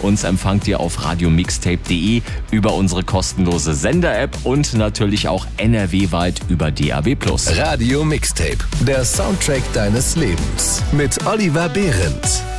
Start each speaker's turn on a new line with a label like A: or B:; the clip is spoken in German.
A: Uns empfangt ihr auf radiomixtape.de über unsere kostenlose Sender-App und natürlich auch NRW-weit über DAB+.
B: Radio Mixtape, der Soundtrack deines Lebens mit Oliver Behrendt.